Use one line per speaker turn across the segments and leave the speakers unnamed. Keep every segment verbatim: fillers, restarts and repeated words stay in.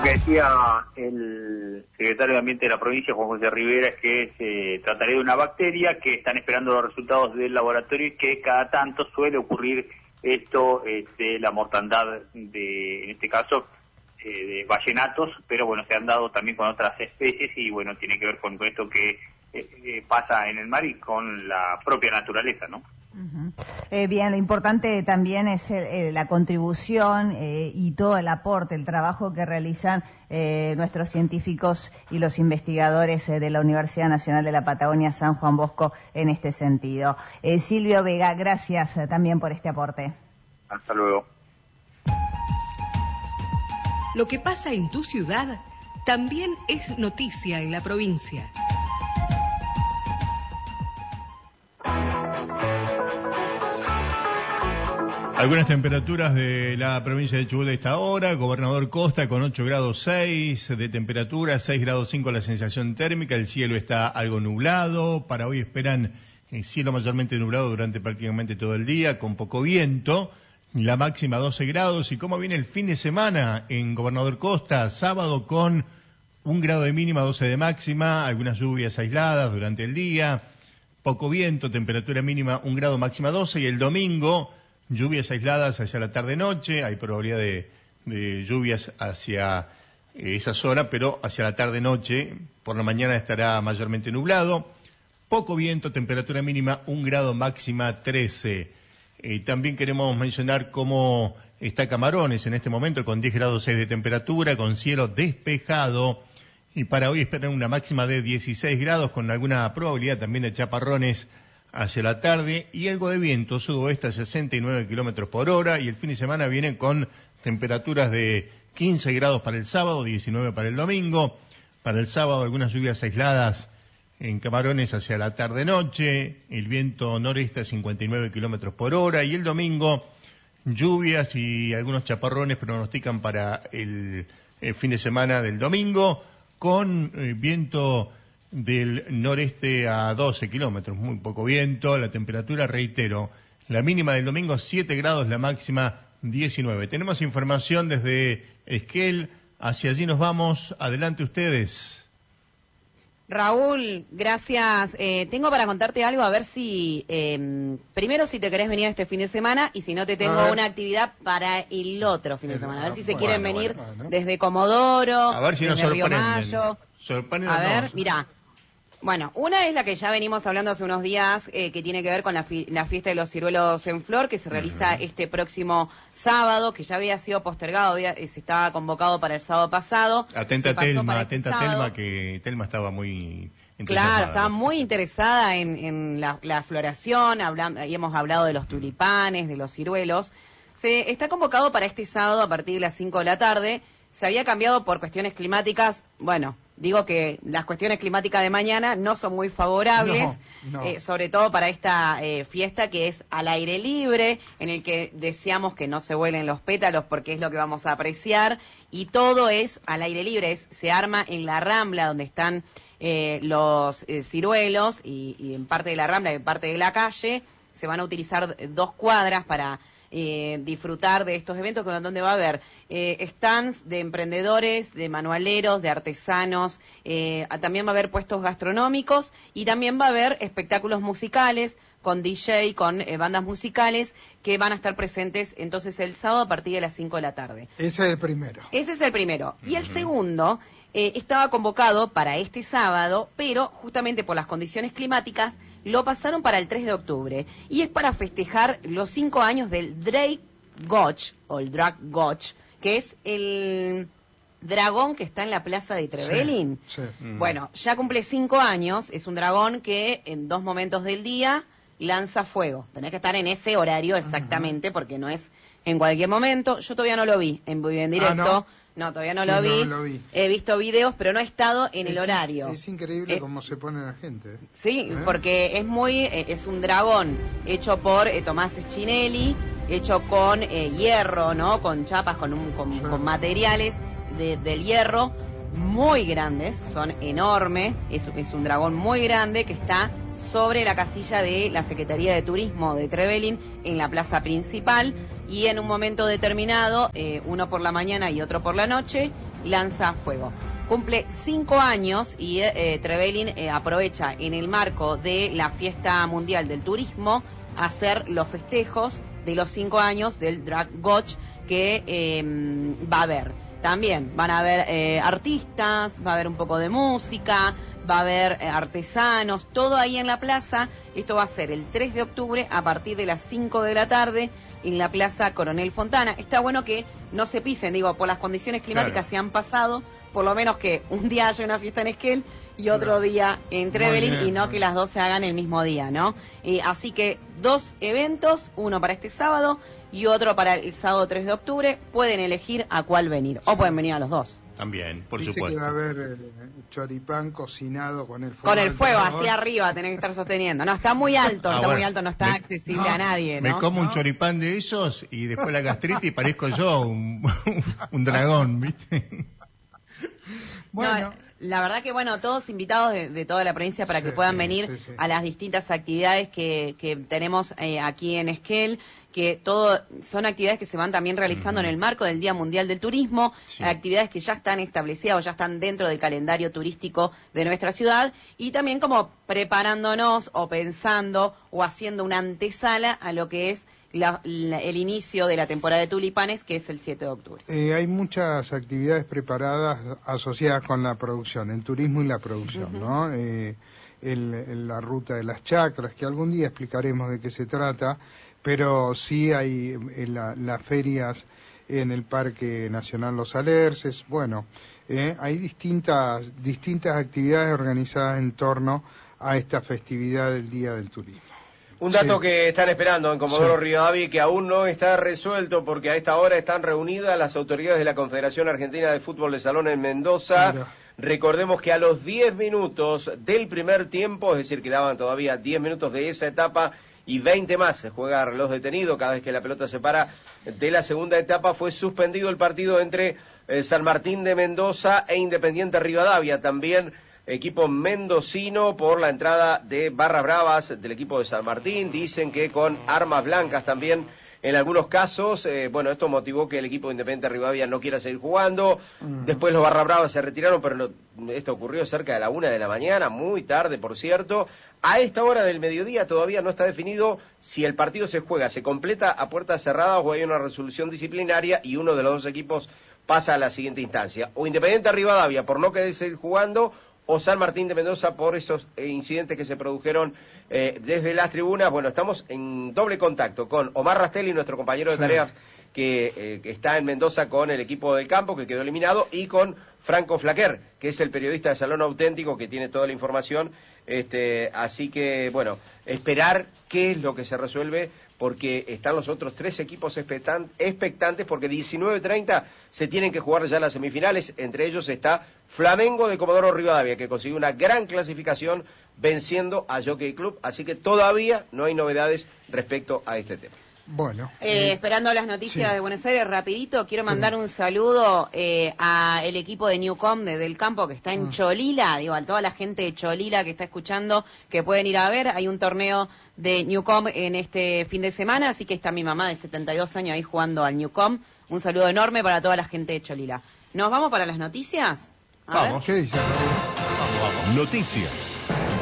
que decía el secretario de Ambiente de la provincia, Juan José Rivera, es que se trataría de una bacteria que están esperando los resultados del laboratorio y que cada tanto suele ocurrir esto, este, la mortandad de, en este caso, eh, de ballenatos, pero bueno, se han dado también con otras especies y bueno, tiene que ver con esto que eh, eh, pasa en el mar y con la propia naturaleza, ¿no?
Uh-huh. Eh, bien, lo importante también es el, eh, la contribución eh, y todo el aporte, el trabajo que realizan eh, nuestros científicos y los investigadores eh, de la Universidad Nacional de la Patagonia San Juan Bosco en este sentido. Eh, Silvio Vega, gracias eh, también por este aporte.
Hasta luego.
Lo que pasa en tu ciudad también es noticia en la provincia.
Algunas temperaturas de la provincia de Chubut a esta hora. Gobernador Costa con ocho grados seis de temperatura, seis grados cinco la sensación térmica. El cielo está algo nublado. Para hoy esperan el cielo mayormente nublado durante prácticamente todo el día, con poco viento. La máxima doce grados. ¿Y cómo viene el fin de semana en Gobernador Costa? Sábado con un grado de mínima, doce de máxima. Algunas lluvias aisladas durante el día. Poco viento, temperatura mínima un grado, máxima doce. Y el domingo, lluvias aisladas hacia la tarde-noche, hay probabilidad de, de lluvias hacia eh, esa zona, pero hacia la tarde-noche, por la mañana estará mayormente nublado, poco viento, temperatura mínima un grado, máxima trece. Eh, también queremos mencionar cómo está Camarones en este momento, con diez grados seis de temperatura, con cielo despejado, y para hoy esperan una máxima de dieciséis grados, con alguna probabilidad también de chaparrones hacia la tarde, y algo de viento sudoeste a sesenta y nueve kilómetros por hora, y el fin de semana viene con temperaturas de quince grados para el sábado, diecinueve para el domingo. Para el sábado algunas lluvias aisladas en Camarones hacia la tarde-noche, el viento noreste a cincuenta y nueve kilómetros por hora, y el domingo lluvias y algunos chaparrones pronostican para el, el fin de semana del domingo, con eh, viento del noreste a doce kilómetros, muy poco viento. La temperatura, reitero, la mínima del domingo siete grados, la máxima diecinueve. Tenemos información desde Esquel, hacia allí nos vamos. Adelante ustedes.
Raúl, gracias. Eh, tengo para contarte algo, a ver si, eh, primero si te querés venir este fin de semana, y si no te tengo una actividad para el otro fin de semana. A ver si se bueno, quieren venir bueno, bueno. desde Comodoro,
a ver si
desde
nos
Río Mayo.
Sorprenden.
A ver, mira. Bueno, una es la que ya venimos hablando hace unos días, eh, que tiene que ver con la, fi la fiesta de los ciruelos en flor, que se realiza uh-huh. este próximo sábado, que ya había sido postergado, había, eh, se estaba convocado para el sábado pasado.
Atenta Telma, atenta este Telma, que Telma estaba muy entusiasmada.
Claro, estaba muy interesada en, en la, la floración, hablando, ahí hemos hablado de los tulipanes, de los ciruelos. Se está convocado para este sábado a partir de las cinco de la tarde. Se había cambiado por cuestiones climáticas, bueno, digo que las cuestiones climáticas de mañana no son muy favorables, no, no. Eh, sobre todo para esta eh, fiesta que es al aire libre, en el que deseamos que no se vuelen los pétalos porque es lo que vamos a apreciar, y todo es al aire libre, es, se arma en la Rambla donde están eh, los eh, ciruelos, y, y en parte de la Rambla y en parte de la calle se van a utilizar dos cuadras para Eh, disfrutar de estos eventos, donde va a haber eh, stands de emprendedores, de manualeros, de artesanos, eh, también va a haber puestos gastronómicos, y también va a haber espectáculos musicales con D J, con eh, bandas musicales que van a estar presentes entonces el sábado a partir de las cinco de la tarde.
Ese es el primero.
Ese es el primero. Y el segundo eh, estaba convocado para este sábado, pero justamente por las condiciones climáticas lo pasaron para el tres de octubre, y es para festejar los cinco años del Drake Goch, o el Drag Goch, que es el dragón que está en la plaza de Trevelin.
Sí, sí.
Bueno, ya cumple cinco años, es un dragón que en dos momentos del día lanza fuego. Tenés que estar en ese horario exactamente, uh-huh. porque no es en cualquier momento. Yo todavía no lo vi en vivo en directo.
Ah, ¿no?
No, todavía no,
sí,
lo, vi.
no lo vi.
He visto videos, pero no he estado en
es
el horario.
Es increíble
eh,
cómo se pone la gente.
Sí,
¿Eh?
porque es muy, eh, es un dragón hecho por eh, Tomás Schinelli, hecho con eh, hierro, ¿no? Con chapas, con, un, con, sí. con materiales de, del hierro muy grandes, son enormes. Es, es un dragón muy grande que está sobre la casilla de la Secretaría de Turismo de Trevelin en la plaza principal, y en un momento determinado, eh, uno por la mañana y otro por la noche, lanza fuego. Cumple cinco años y eh, Trevelin eh, aprovecha en el marco de la Fiesta Mundial del Turismo hacer los festejos de los cinco años del Drag Goch que eh, va a haber. También van a haber eh, artistas, va a haber un poco de música, va a haber eh, artesanos, todo ahí en la plaza. Esto va a ser el tres de octubre a partir de las cinco de la tarde en la Plaza Coronel Fontana. Está bueno que no se pisen, digo, por las condiciones climáticas, claro, se han pasado, por lo menos que un día haya una fiesta en Esquel y otro claro. día en Trevelin, y no que las dos se hagan el mismo día, ¿no? Eh, así que dos eventos, uno para este sábado y otro para el sábado tres de octubre. Pueden elegir a cuál venir, sí. o pueden venir a los dos.
También, por
Dice
supuesto.
Que va a haber eh, choripán cocinado con el fuego.
Con el fuego, hacia arriba tenés que estar sosteniendo. No, está muy alto, ah, está bueno, muy alto, no está me, accesible no, a nadie, ¿no?
Me como
¿no?
un choripán de esos y después la gastritis y parezco yo un, un dragón, ¿viste?
Bueno, no, la verdad que, bueno, todos invitados de, de toda la provincia para sí, que puedan sí, venir sí, sí. a las distintas actividades que, que tenemos eh, aquí en Esquel, que todo son actividades que se van también realizando uh-huh. en el marco del Día Mundial del Turismo, sí. actividades que ya están establecidas o ya están dentro del calendario turístico de nuestra ciudad, y también como preparándonos o pensando o haciendo una antesala a lo que es La, la, el inicio de la temporada de tulipanes, que es el siete de octubre.
Eh, hay muchas actividades preparadas asociadas con la producción, el turismo y la producción, uh-huh. ¿no? Eh, el, el, la ruta de las chacras, que algún día explicaremos de qué se trata, pero sí hay eh, la, las ferias en el Parque Nacional Los Alerces. Bueno, eh, hay distintas, distintas actividades organizadas en torno a esta festividad del Día del Turismo.
Un dato sí. que están esperando en Comodoro
sí.
Rivadavia, que aún no está resuelto, porque a esta hora están reunidas las autoridades de la Confederación Argentina de Fútbol de Salón en Mendoza. Mira. Recordemos que a los diez minutos del primer tiempo, es decir, quedaban todavía diez minutos de esa etapa y veinte más, se juega a reloj detenido cada vez que la pelota se para de la segunda etapa, fue suspendido el partido entre eh, San Martín de Mendoza e Independiente Rivadavia, también equipo mendocino, por la entrada de barras bravas del equipo de San Martín. Dicen que con armas blancas también en algunos casos. Eh, bueno, esto motivó que el equipo de Independiente Rivadavia no quiera seguir jugando. Uh-huh. Después los barras bravas se retiraron, pero no, esto ocurrió cerca de la una de la mañana, muy tarde, por cierto. A esta hora del mediodía todavía no está definido si el partido se juega, se completa a puertas cerradas o hay una resolución disciplinaria y uno de los dos equipos pasa a la siguiente instancia. O Independiente Rivadavia por no querer seguir jugando, o San Martín de Mendoza por esos eh, incidentes que se produjeron eh, desde las tribunas. Bueno, estamos en doble contacto con Omar Rastelli, nuestro compañero de tareas sí. que, eh, que está en Mendoza con el equipo del campo, que quedó eliminado, y con Franco Flaquer, que es el periodista de Salón Auténtico, que tiene toda la información. Este, así que, bueno, esperar qué es lo que se resuelve, porque están los otros tres equipos expectantes, porque diecinueve treinta se tienen que jugar ya las semifinales. Entre ellos está Flamengo de Comodoro Rivadavia, que consiguió una gran clasificación venciendo a Jockey Club, así que todavía no hay novedades respecto a este tema.
Bueno,
eh,
eh,
esperando las noticias
sí.
de Buenos Aires, rapidito, quiero mandar sí. un saludo eh, a el equipo de Newcom de, del campo, que está en ah. Cholila, digo, a toda la gente de Cholila que está escuchando, que pueden ir a ver. Hay un torneo de Newcom en este fin de semana, así que está mi mamá de setenta y dos años ahí jugando al Newcom. Un saludo enorme para toda la gente de Cholila. ¿Nos vamos para las noticias? A
vamos.
¿Qué dice?
Vamos, vamos. Noticias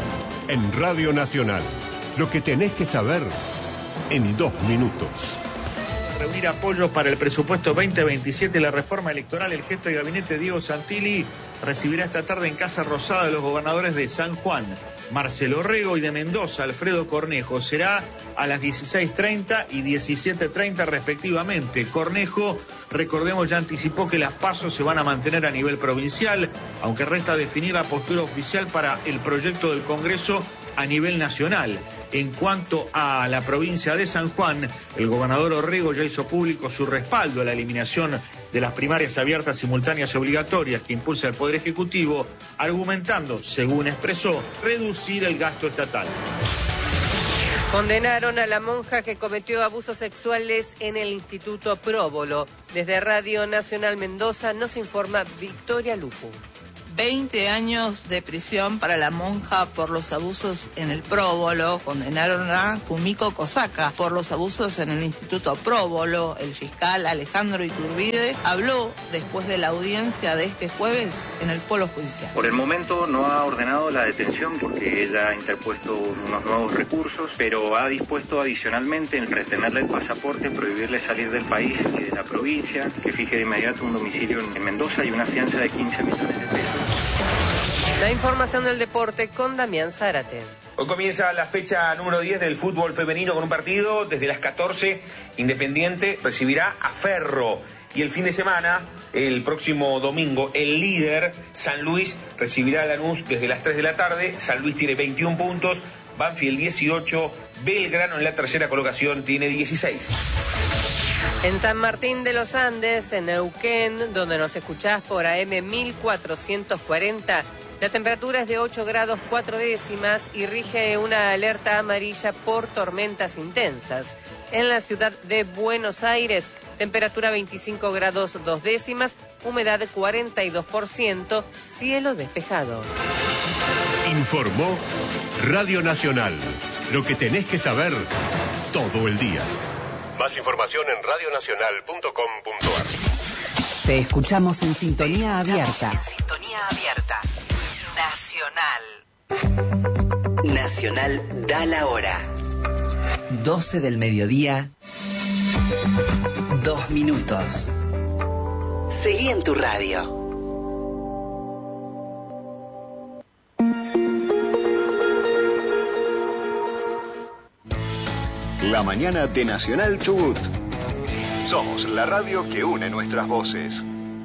en Radio Nacional. Lo que tenés que saber en dos minutos.
Reunir apoyos para el presupuesto veinte veintisiete, la reforma electoral. El jefe de gabinete, Diego Santilli, recibirá esta tarde en Casa Rosada a los gobernadores de San Juan, Marcelo Rego, y de Mendoza, Alfredo Cornejo. Será a las dieciséis treinta y diecisiete treinta respectivamente. Cornejo, recordemos, ya anticipó que las pasos se van a mantener a nivel provincial, aunque resta definir la postura oficial para el proyecto del Congreso a nivel nacional. En cuanto a la provincia de San Juan, el gobernador Orrego ya hizo público su respaldo a la eliminación de las primarias abiertas, simultáneas y obligatorias que impulsa el Poder Ejecutivo, argumentando, según expresó, reducir el gasto estatal.
Condenaron a la monja que cometió abusos sexuales en el Instituto Próbolo. Desde Radio Nacional Mendoza nos informa Victoria Lupu.
veinte años de prisión para la monja por los abusos en el Próbolo. Condenaron a Kumiko Kosaka por los abusos en el Instituto Próbolo. El fiscal Alejandro Iturbide habló después de la audiencia de este jueves en el Polo Judicial.
Por el momento no ha ordenado la detención porque ella ha interpuesto unos nuevos recursos, pero ha dispuesto adicionalmente en retenerle el pasaporte, prohibirle salir del país y de la provincia, que fije de inmediato un domicilio en Mendoza y una fianza de quince millones de pesos.
La información del deporte con Damián Zárate.
Hoy comienza la fecha número diez del fútbol femenino con un partido. Desde las catorce, Independiente recibirá a Ferro. Y el fin de semana, el próximo domingo, el líder, San Luis, recibirá a Lanús desde las tres de la tarde. San Luis tiene veintiún puntos, Banfield dieciocho, Belgrano en la tercera colocación tiene dieciséis.
En San Martín de los Andes, en Neuquén, donde nos escuchás por A M mil cuatrocientos cuarenta, la temperatura es de ocho grados cuatro décimas y rige una alerta amarilla por tormentas intensas. En la ciudad de Buenos Aires, temperatura veinticinco grados dos décimas, humedad cuarenta y dos por ciento, cielo despejado.
Informó Radio Nacional. Lo que tenés que saber todo el día. Más información en radio nacional punto com punto a r.
Te escuchamos en sintonía abierta.
En sintonía abierta. Nacional. Nacional da la hora. doce del mediodía. Dos minutos. Seguí en tu radio.
La mañana de Nacional Chubut. Somos la radio que une nuestras voces.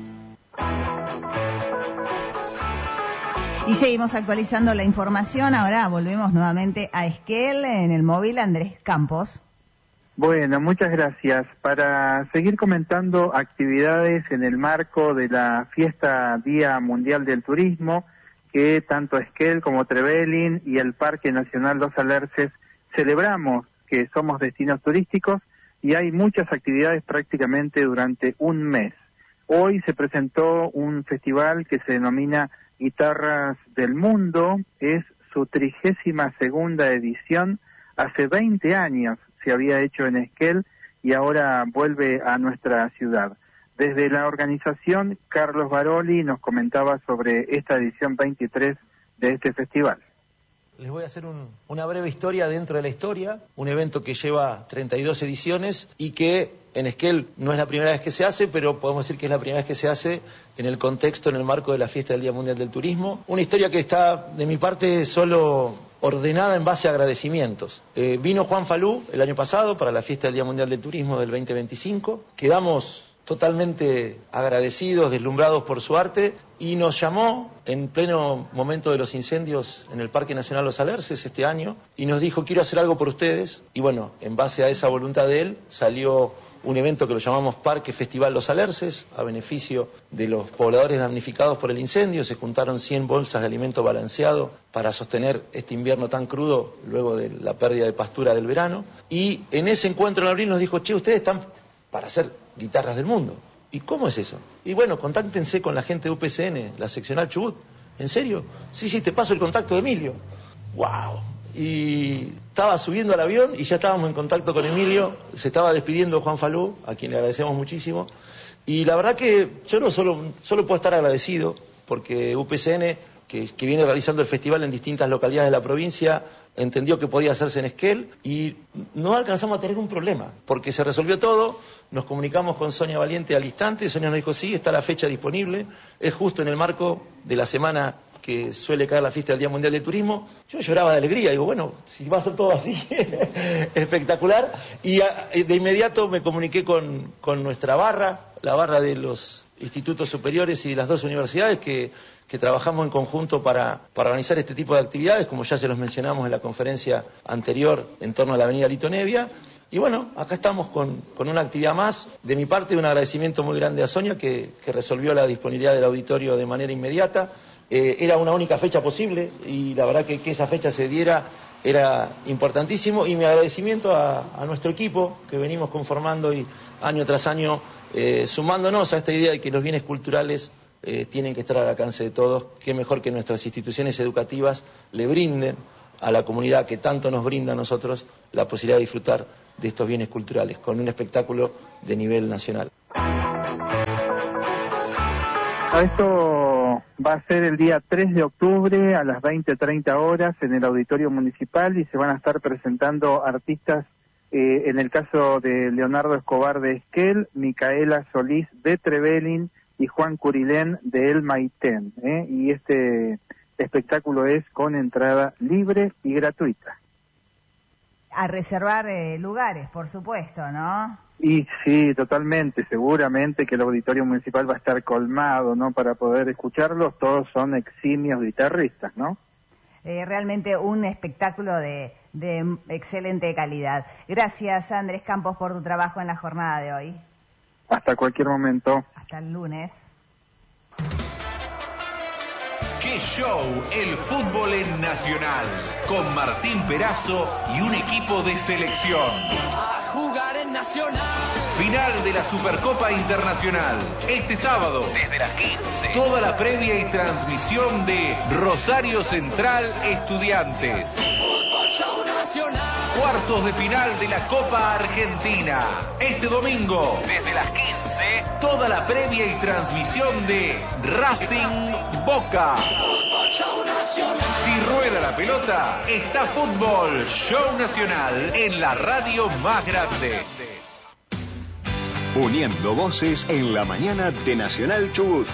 Y seguimos actualizando la información. Ahora volvemos nuevamente a Esquel en el móvil. Andrés Campos.
Bueno, muchas gracias. Para seguir comentando actividades en el marco de la fiesta Día Mundial del Turismo, que tanto Esquel como Trevelin y el Parque Nacional Los Alerces celebramos que somos destinos turísticos y hay muchas actividades prácticamente durante un mes. Hoy se presentó un festival que se denomina Guitarras del Mundo, es su trigésima segunda edición. Hace veinte años se había hecho en Esquel y ahora vuelve a nuestra ciudad. Desde la organización, Carlos Baroli nos comentaba sobre esta edición veintitrés de este festival.
Les voy a hacer un, una breve historia dentro de la historia, un evento que lleva treinta y dos ediciones y que en Esquel no es la primera vez que se hace, pero podemos decir que es la primera vez que se hace en el contexto, en el marco de la fiesta del Día Mundial del Turismo. Una historia que está, de mi parte, solo ordenada en base a agradecimientos. Eh, vino Juan Falú el año pasado para la fiesta del Día Mundial del Turismo del veinte veinticinco. Quedamos totalmente agradecidos, deslumbrados por su arte, y nos llamó en pleno momento de los incendios en el Parque Nacional Los Alerces este año y nos dijo: quiero hacer algo por ustedes. Y bueno, en base a esa voluntad de él salió un evento que lo llamamos Parque Festival Los Alerces, a beneficio de los pobladores damnificados por el incendio. Se juntaron cien bolsas de alimento balanceado para sostener este invierno tan crudo luego de la pérdida de pastura del verano. Y en ese encuentro en abril nos dijo: che, ustedes están para hacer guitarras del mundo. ¿Y cómo es eso? Y bueno, contáctense con la gente de U P C N, la seccional Chubut. ¿En serio? Sí, sí, te paso el contacto de Emilio. ¡Wow! Y estaba subiendo al avión y ya estábamos en contacto con Emilio. Se estaba despidiendo Juan Falú, a quien le agradecemos muchísimo. Y la verdad que yo no solo, solo puedo estar agradecido porque U P C N, que, que viene realizando el festival en distintas localidades de la provincia, entendió que podía hacerse en Esquel y no alcanzamos a tener un problema, porque se resolvió todo. Nos comunicamos con Sonia Valiente al instante. Sonia nos dijo: sí, está la fecha disponible, es justo en el marco de la semana que suele caer la fiesta del Día Mundial del Turismo. Yo lloraba de alegría, digo, bueno, si va a ser todo así, espectacular. Y a, de inmediato me comuniqué con, con nuestra barra, la barra de los institutos superiores y de las dos universidades que, que trabajamos en conjunto para, para organizar este tipo de actividades, como ya se los mencionamos en la conferencia anterior en torno a la avenida Lito Nevia. Y bueno, acá estamos con, con una actividad más. De mi parte, un agradecimiento muy grande a Sonia, que, que resolvió la disponibilidad del auditorio de manera inmediata. Eh, era una única fecha posible y la verdad que, que esa fecha se diera era importantísimo. Y mi agradecimiento a, a nuestro equipo, que venimos conformando y año tras año eh, sumándonos a esta idea de que los bienes culturales eh, tienen que estar al alcance de todos. Qué mejor que nuestras instituciones educativas le brinden a la comunidad que tanto nos brinda a nosotros la posibilidad de disfrutar de estos bienes culturales, con un espectáculo de nivel nacional.
Esto va a ser el día tres de octubre a las veinte treinta horas en el Auditorio Municipal y se van a estar presentando artistas, eh, en el caso de Leonardo Escobar de Esquel, Micaela Solís de Trevelin y Juan Curilén de El Maitén. ¿eh? Y este espectáculo es con entrada libre y gratuita.
A reservar eh, lugares, por supuesto, ¿no?
Y sí, totalmente, seguramente que el Auditorio Municipal va a estar colmado, ¿no? Para poder escucharlos, todos son eximios guitarristas, ¿no?
Eh, realmente un espectáculo de, de excelente calidad. Gracias, Andrés Campos, por tu trabajo en la jornada de hoy.
Hasta cualquier momento.
Hasta el lunes.
¡Qué show! El fútbol en Nacional, con Martín Perazo y un equipo de selección.
A jugar en Nacional.
Final de la Supercopa Internacional. Este sábado, desde las quince. Toda la previa y transmisión de Rosario Central Estudiantes.
Fútbol Show Nacional.
Cuartos de final de la Copa Argentina. Este domingo, desde las quince, toda la previa y transmisión de Racing Boca.
Fútbol Show Nacional.
Si rueda la pelota, está Fútbol Show Nacional en la radio más grande.
Uniendo voces en la mañana de Nacional Chubut.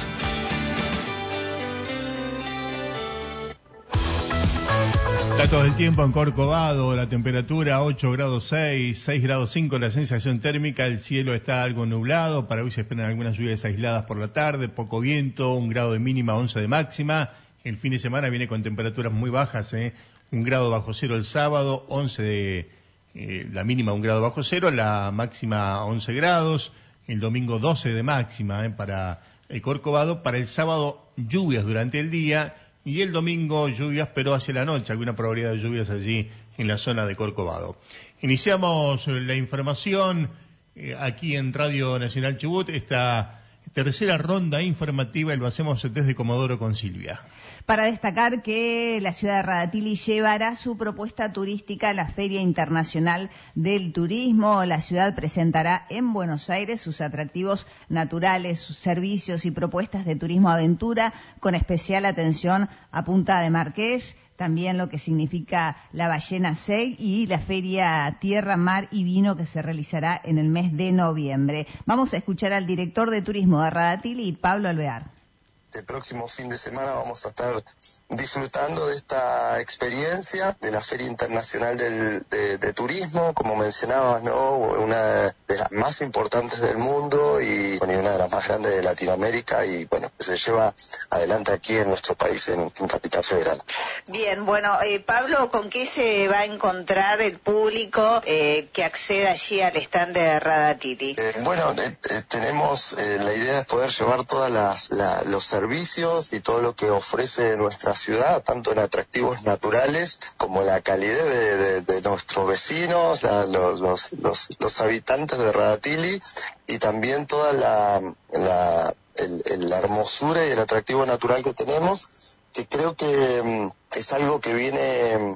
Datos del tiempo en Corcovado, la temperatura ocho grados seis, seis grados cinco la sensación térmica, el cielo está algo nublado, para hoy se esperan algunas lluvias aisladas por la tarde, poco viento, un grado de mínima, once de máxima. El fin de semana viene con temperaturas muy bajas, ¿eh? Un grado bajo cero el sábado, once de eh, la mínima un grado bajo cero, la máxima once grados, el domingo doce de máxima, ¿eh? Para el Corcovado, para el sábado lluvias durante el día y el domingo lluvias pero hacia la noche, alguna probabilidad de lluvias allí en la zona de Corcovado. Iniciamos la información eh, aquí en Radio Nacional Chubut, esta tercera ronda informativa y lo hacemos desde Comodoro con Silvia.
Para destacar que la ciudad de Radatili llevará su propuesta turística a la Feria Internacional del Turismo. La ciudad presentará en Buenos Aires sus atractivos naturales, sus servicios y propuestas de turismo aventura, con especial atención a Punta de Marqués, también lo que significa la Ballena Seg y la Feria Tierra, Mar y Vino que se realizará en el mes de noviembre. Vamos a escuchar al director de turismo de Radatili, Pablo Alvear.
El próximo fin de semana vamos a estar disfrutando de esta experiencia de la Feria Internacional del, de, de Turismo, como mencionabas, ¿no? Una de las más importantes del mundo y, bueno, y una de las más grandes de Latinoamérica y, bueno, que se lleva adelante aquí en nuestro país, en, en Capital Federal.
Bien, bueno, eh, Pablo, ¿con qué se va a encontrar el público eh, que acceda allí al stand de Radatili?
Eh, bueno, eh, eh, tenemos eh, la idea de poder llevar todos la, los servicios servicios y todo lo que ofrece nuestra ciudad, tanto en atractivos naturales como la calidad de, de, de nuestros vecinos, la, los, los, los, los habitantes de Radatili y también toda la, la, el, el, la hermosura y el atractivo natural que tenemos, que creo que um, es algo que viene,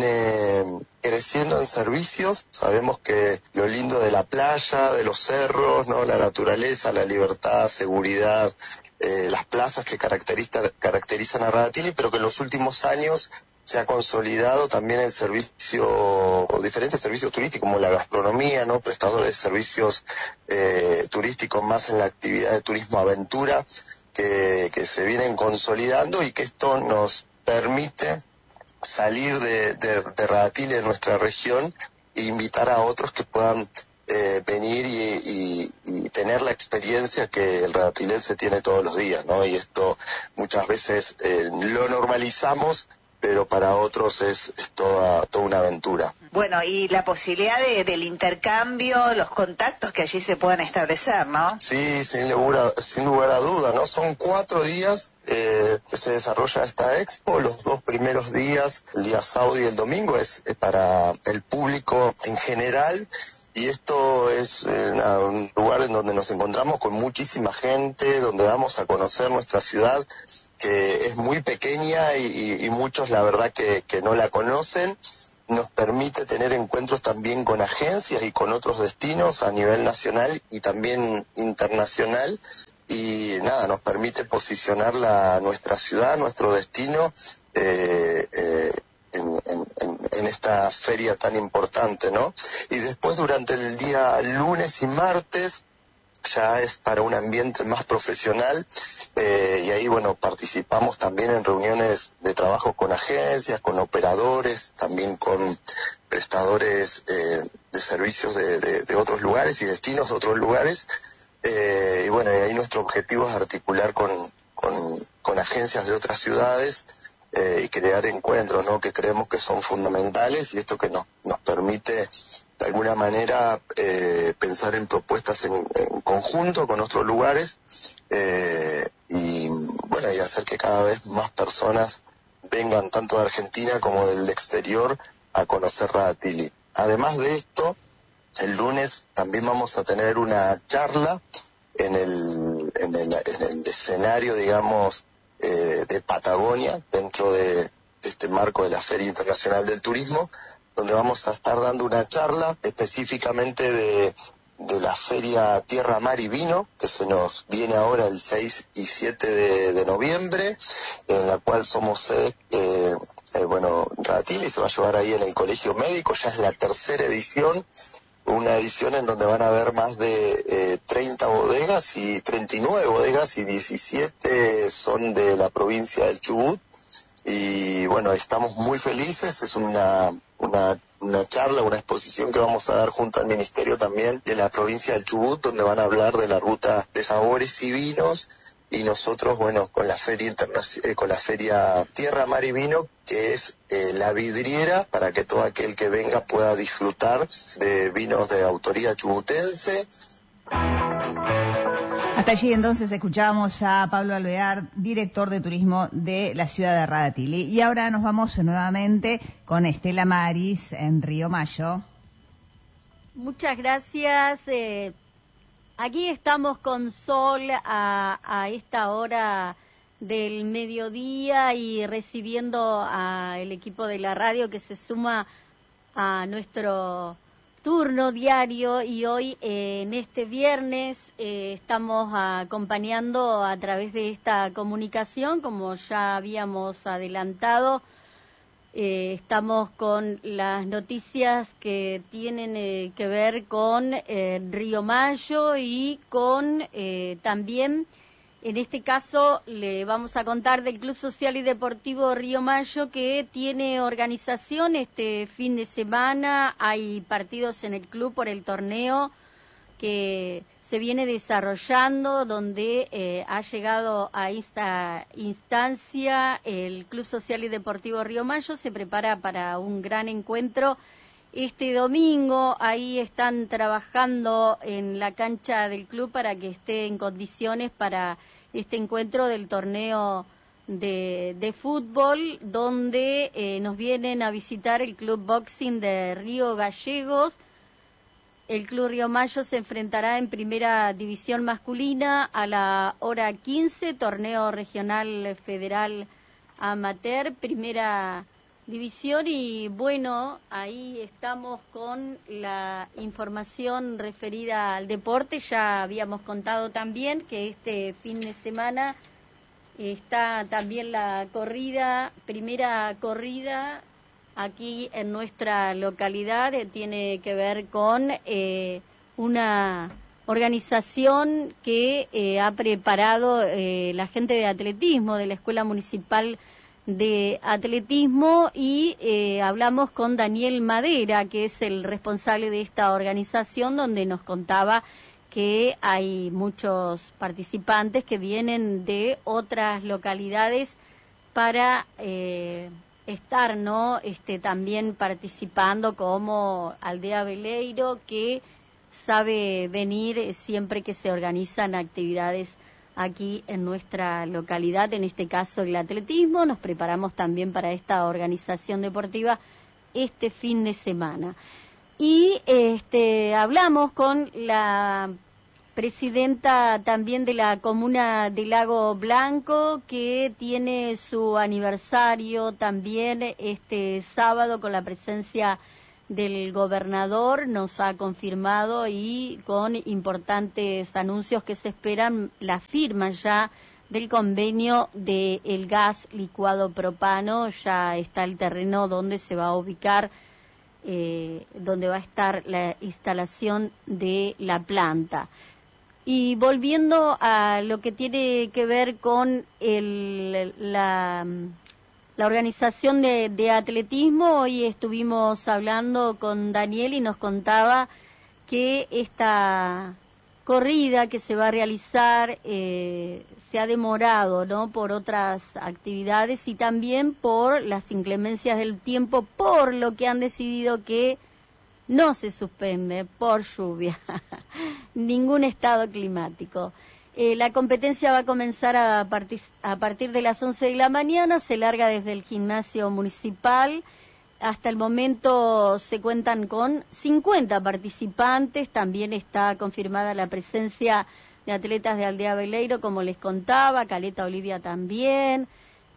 viene creciendo en servicios. Sabemos que lo lindo de la playa, de los cerros, ¿no? La naturaleza, la libertad, seguridad, eh, las plazas que caracterizan, caracterizan a Radatili, pero que en los últimos años se ha consolidado también el servicio, o diferentes servicios turísticos como la gastronomía, ¿no? Prestadores de servicios eh, turísticos más en la actividad de turismo aventura que, que se vienen consolidando y que esto nos permite salir de, de, de Radatili, de nuestra región, e invitar a otros que puedan eh, venir y, y, y tener la experiencia que el radatilense tiene todos los días, ¿no? Y esto muchas veces eh, lo normalizamos, pero para otros es, es toda, toda una aventura.
Bueno, y la posibilidad de, del intercambio, los contactos que allí se puedan establecer, ¿no?
Sí, sin lugar a, sin lugar a duda, ¿no? Son cuatro días eh, que se desarrolla esta expo. Los dos primeros días, el día sábado y el domingo, es, es para el público en general. y esto es eh, nada, un lugar en donde nos encontramos con muchísima gente, donde vamos a conocer nuestra ciudad, que es muy pequeña y, y, y muchos la verdad que, que no la conocen. Nos permite tener encuentros también con agencias y con otros destinos a nivel nacional y también internacional, y nada, nos permite posicionar la, nuestra ciudad, nuestro destino eh, eh, en, en, en esta feria tan importante, ¿no? Y después durante el día lunes y martes ya es para un ambiente más profesional, eh, y ahí, bueno, participamos también en reuniones de trabajo con agencias, con operadores, también con prestadores eh, de servicios de, de, de otros lugares y destinos de otros lugares, eh, y bueno, y ahí nuestro objetivo es articular con, con, con agencias de otras ciudades eh, y crear encuentros, ¿no?, que creemos que son fundamentales, y esto que nos, nos permite de alguna manera eh, pensar en propuestas en, en conjunto con otros lugares eh, y bueno, y hacer que cada vez más personas vengan tanto de Argentina como del exterior a conocer Radatili. Además de esto, el lunes también vamos a tener una charla en el, en el, en el escenario, digamos, eh, de Patagonia, dentro de, de este marco de la Feria Internacional del Turismo, donde vamos a estar dando una charla específicamente de, de la Feria Tierra, Mar y Vino, que se nos viene ahora el seis y siete de, de noviembre, en la cual somos sede, eh, eh, bueno, Radatili se va a llevar ahí en el Colegio Médico, ya es la tercera edición, una edición en donde van a haber más de eh, treinta bodegas, y treinta y nueve bodegas, y diecisiete son de la provincia del Chubut. Y bueno, estamos muy felices, es una, una, una charla, una exposición que vamos a dar junto al Ministerio también de la provincia del Chubut, donde van a hablar de la ruta de sabores y vinos, y nosotros, bueno, con la Feria Internac- eh, con la Feria Tierra, Mar y Vino, que es eh, la vidriera para que todo aquel que venga pueda disfrutar de vinos de autoría chubutense.
Hasta allí entonces escuchábamos a Pablo Alvear, director de turismo de la ciudad de Radatili. Y ahora nos vamos nuevamente con Estela Maris en Río Mayo.
Muchas gracias. Eh, aquí estamos con sol a, a esta hora del mediodía y recibiendo al equipo de la radio que se suma a nuestro turno diario, y hoy eh, en este viernes eh, estamos acompañando a través de esta comunicación, como ya habíamos adelantado, eh, estamos con las noticias que tienen eh, que ver con eh, Río Mayo y con eh, también, en este caso, le vamos a contar del Club Social y Deportivo Río Mayo, que tiene organización este fin de semana. Hay partidos en el club por el torneo que se viene desarrollando, donde eh, ha llegado a esta instancia el Club Social y Deportivo Río Mayo. Se prepara para un gran encuentro este domingo. Ahí están trabajando en la cancha del club para que esté en condiciones para este encuentro del torneo de, de fútbol, donde eh, nos vienen a visitar el Club Boxing de Río Gallegos. El Club Río Mayo se enfrentará en Primera División Masculina a la hora quince, torneo regional federal amateur, Primera División. Y bueno, ahí estamos con la información referida al deporte. Ya habíamos contado también que este fin de semana está también la corrida, primera corrida aquí en nuestra localidad. Eh, tiene que ver con eh, una organización que eh, ha preparado eh, la gente de atletismo de la Escuela Municipal de Atletismo, y eh, hablamos con Daniel Madera, que es el responsable de esta organización, donde nos contaba que hay muchos participantes que vienen de otras localidades para eh, estar, ¿no? Este, también participando, como Aldea Veleiro, que sabe venir siempre que se organizan actividades aquí en nuestra localidad, en este caso el atletismo. Nos preparamos también para esta organización deportiva este fin de semana. Y este, hablamos con la presidenta también de la comuna de Lago Blanco, que tiene su aniversario también este sábado con la presencia del gobernador, nos ha confirmado, y con importantes anuncios que se esperan la firma ya del convenio del gas licuado propano. Ya está el terreno donde se va a ubicar, eh, donde va a estar la instalación de la planta. Y volviendo a lo que tiene que ver con el, la, la organización de, de atletismo, hoy estuvimos hablando con Daniel y nos contaba que esta corrida que se va a realizar eh, se ha demorado, ¿no?, por otras actividades y también por las inclemencias del tiempo, por lo que han decidido que no se suspende por lluvia, ningún estado climático. Eh, la competencia va a comenzar a, partir, a partir de las once de la mañana, se larga desde el gimnasio municipal. Hasta el momento se cuentan con cincuenta participantes, también está confirmada la presencia de atletas de Aldea Veleiro, como les contaba, Caleta Olivia también,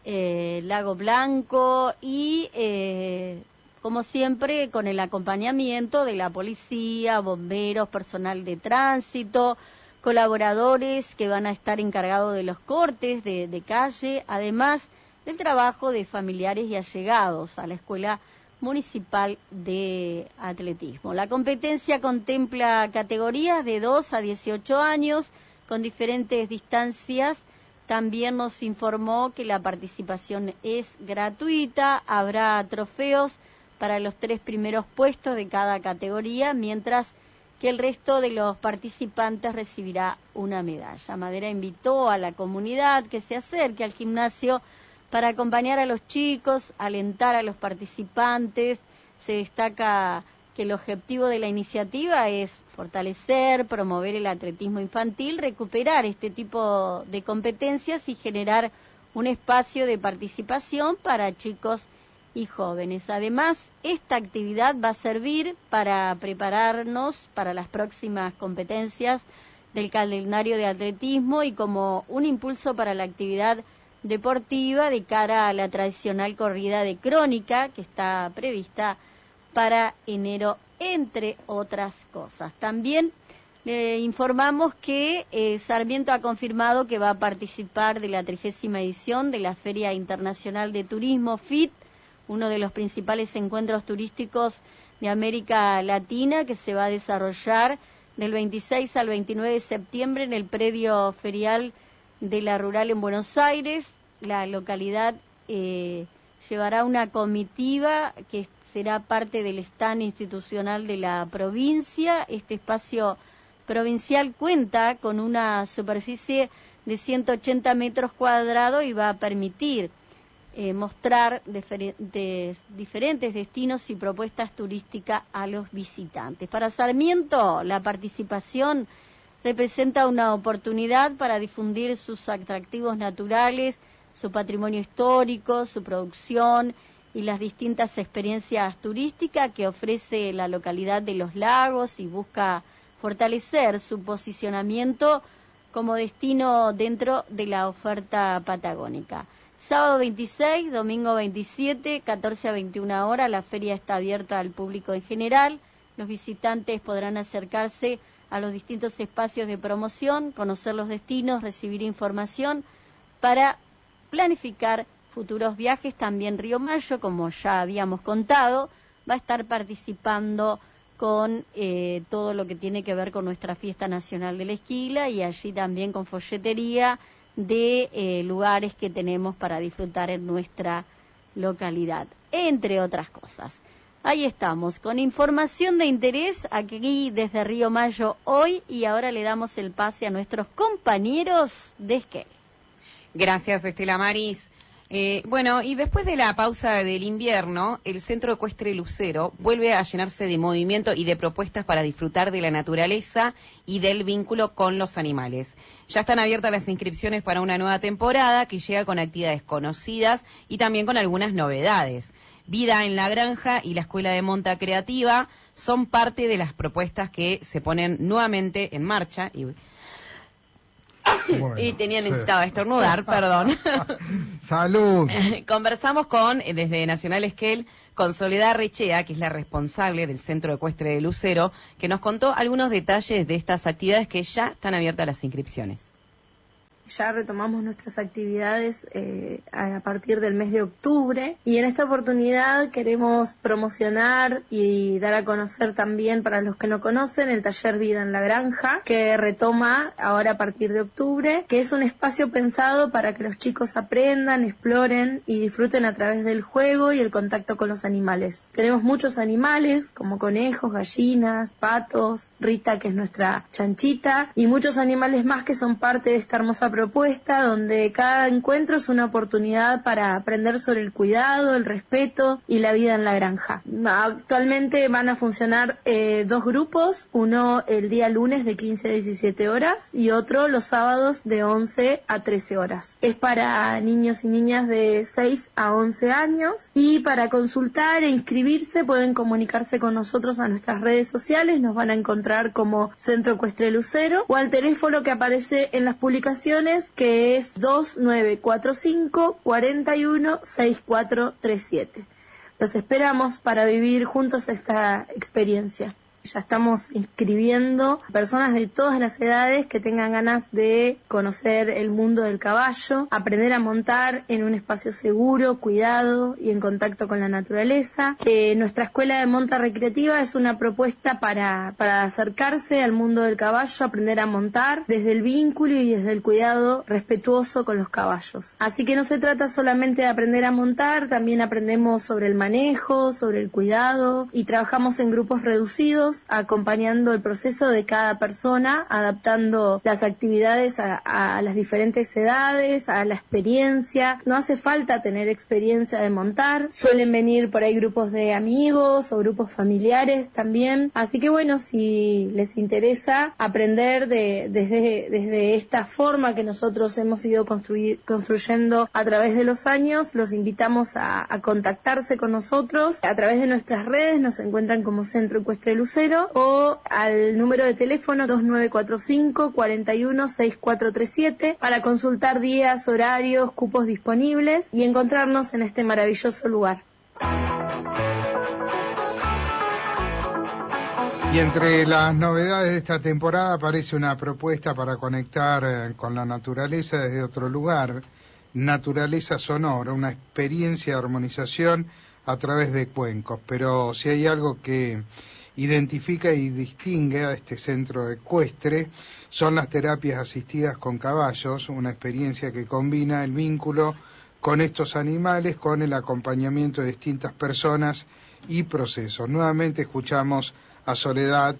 eh, Lago Blanco y... Eh, como siempre, con el acompañamiento de la policía, bomberos, personal de tránsito, colaboradores que van a estar encargados de los cortes de, de calle, además del trabajo de familiares y allegados a la Escuela Municipal de Atletismo. La competencia contempla categorías de dos a dieciocho años con diferentes distancias. También nos informó que la participación es gratuita, habrá trofeos para los tres primeros puestos de cada categoría, mientras que el resto de los participantes recibirá una medalla. Madera invitó a la comunidad que se acerque al gimnasio para acompañar a los chicos, alentar a los participantes. Se destaca que el objetivo de la iniciativa es fortalecer, promover el atletismo infantil, recuperar este tipo de competencias y generar un espacio de participación para chicos y jóvenes. Además, esta actividad va a servir para prepararnos para las próximas competencias del calendario de atletismo y como un impulso para la actividad deportiva de cara a la tradicional corrida de Crónica que está prevista para enero, entre otras cosas. También le eh, informamos que eh, Sarmiento ha confirmado que va a participar de la trigésima edición de la Feria Internacional de Turismo F I T, uno de los principales encuentros turísticos de América Latina, que se va a desarrollar del veintiséis al veintinueve de septiembre en el predio ferial de la Rural en Buenos Aires. La localidad eh, llevará una comitiva que será parte del stand institucional de la provincia. Este espacio provincial cuenta con una superficie de ciento ochenta metros cuadrados y va a permitir Eh, mostrar diferentes, diferentes destinos y propuestas turísticas a los visitantes. Para Sarmiento, la participación representa una oportunidad para difundir sus atractivos naturales, su patrimonio histórico, su producción y las distintas experiencias turísticas que ofrece la localidad de Los Lagos, y busca fortalecer su posicionamiento como destino dentro de la oferta patagónica. Sábado veintiséis, domingo veintisiete, catorce a veintiuna horas, la feria está abierta al público en general. Los visitantes podrán acercarse a los distintos espacios de promoción, conocer los destinos, recibir información para planificar futuros viajes. También Río Mayo, como ya habíamos contado, va a estar participando con eh, todo lo que tiene que ver con nuestra fiesta nacional de la esquila, y allí también con folletería de eh, lugares que tenemos para disfrutar en nuestra localidad, entre otras cosas. Ahí estamos, con información de interés aquí desde Río Mayo hoy, y ahora le damos el pase a nuestros compañeros de Esquel.
Gracias, Estela Maris. Eh, bueno, y después de la pausa del invierno, el Centro Ecuestre Lucero vuelve a llenarse de movimiento y de propuestas para disfrutar de la naturaleza y del vínculo con los animales. Ya están abiertas las inscripciones para una nueva temporada que llega con actividades conocidas y también con algunas novedades. Vida en la Granja y la Escuela de Monta Creativa son parte de las propuestas que se ponen nuevamente en marcha y Bueno, y tenía necesitaba sí. estornudar, perdón.
Salud.
Conversamos con, desde Nacional Esquel, con Soledad Richea, que es la responsable del Centro Ecuestre de Lucero, que nos contó algunos detalles de estas actividades que ya están abiertas las inscripciones.
Ya retomamos nuestras actividades eh, a partir del mes de octubre y en esta oportunidad queremos promocionar y dar a conocer también, para los que no conocen, el taller Vida en la Granja, que retoma ahora a partir de octubre, que es un espacio pensado para que los chicos aprendan, exploren y disfruten a través del juego y el contacto con los animales. Tenemos muchos animales como conejos, gallinas, patos, Rita, que es nuestra chanchita, y muchos animales más que son parte de esta hermosa propuesta propuesta donde cada encuentro es una oportunidad para aprender sobre el cuidado, el respeto y la vida en la granja. Actualmente van a funcionar eh, dos grupos, uno el día lunes de quince a diecisiete horas y otro los sábados de once a trece horas. Es para niños y niñas de seis a once años y para consultar e inscribirse pueden comunicarse con nosotros a nuestras redes sociales, nos van a encontrar como Centro Ecuestre Lucero o al teléfono que aparece en las publicaciones, que es dos nueve cuatro cinco, cuatro uno, seis cuatro tres siete. Los esperamos para vivir juntos esta experiencia. Ya estamos inscribiendo personas de todas las edades que tengan ganas de conocer el mundo del caballo, aprender a montar en un espacio seguro, cuidado y en contacto con la naturaleza. Eh, nuestra escuela de monta recreativa es una propuesta para, para acercarse al mundo del caballo, aprender a montar desde el vínculo y desde el cuidado respetuoso con los caballos. Así que no se trata solamente de aprender a montar, también aprendemos sobre el manejo, sobre el cuidado y trabajamos en grupos reducidos, acompañando el proceso de cada persona, adaptando las actividades a, a las diferentes edades, a la experiencia. No hace falta tener experiencia de montar, suelen venir por ahí grupos de amigos o grupos familiares también. Así que bueno, si les interesa aprender de, desde, desde esta forma que nosotros hemos ido construir, construyendo a través de los años, los invitamos a, a contactarse con nosotros. A través de nuestras redes nos encuentran como Centro Ecuestre Lucero o al número de teléfono dos nueve cuatro cinco, cuatro uno, seis cuatro tres siete para consultar días, horarios, cupos disponibles y encontrarnos en este maravilloso lugar.
Y entre las novedades de esta temporada aparece una propuesta para conectar con la naturaleza desde otro lugar, Naturaleza Sonora, una experiencia de armonización a través de cuencos. Pero si hay algo que identifica y distingue a este centro ecuestre, son las terapias asistidas con caballos, una experiencia que combina el vínculo con estos animales, con el acompañamiento de distintas personas y procesos. Nuevamente escuchamos a Soledad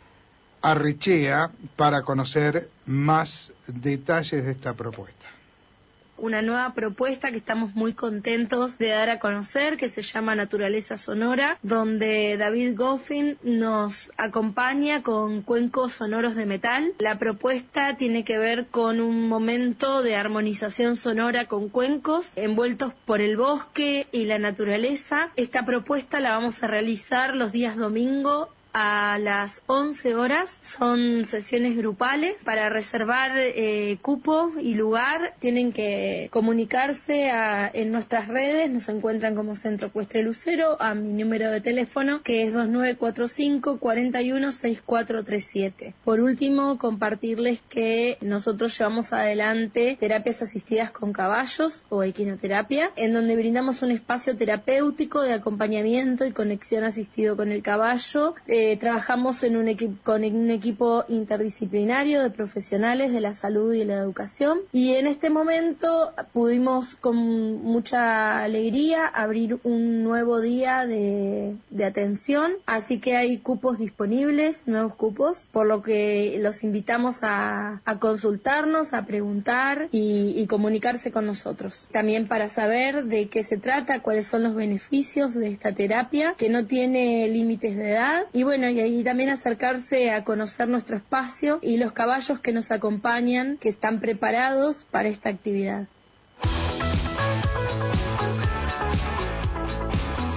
Arrichea para conocer más detalles de esta propuesta.
Una nueva propuesta que estamos muy contentos de dar a conocer, que se llama Naturaleza Sonora, donde David Goffin nos acompaña con cuencos sonoros de metal. La propuesta tiene que ver con un momento de armonización sonora con cuencos envueltos por el bosque y la naturaleza. Esta propuesta la vamos a realizar los días domingo a las once horas. Son sesiones grupales. Para reservar eh, cupo y lugar tienen que comunicarse a, en nuestras redes. Nos encuentran como Centro Ecuestre Lucero, a mi número de teléfono que es dos nueve cuatro cinco, cuatro uno, seis cuatro tres siete. Por último, compartirles que nosotros llevamos adelante terapias asistidas con caballos o equinoterapia, en donde brindamos un espacio terapéutico de acompañamiento y conexión asistido con el caballo. Eh, Eh, trabajamos en un equi- con un equipo interdisciplinario de profesionales de la salud y de la educación y en este momento pudimos con mucha alegría abrir un nuevo día de, de atención, así que hay cupos disponibles, nuevos cupos, por lo que los invitamos a, a consultarnos, a preguntar y, y comunicarse con nosotros. También para saber de qué se trata, cuáles son los beneficios de esta terapia, que no tiene límites de edad y bueno, y ahí también acercarse a conocer nuestro espacio y los caballos que nos acompañan, que están preparados para esta actividad.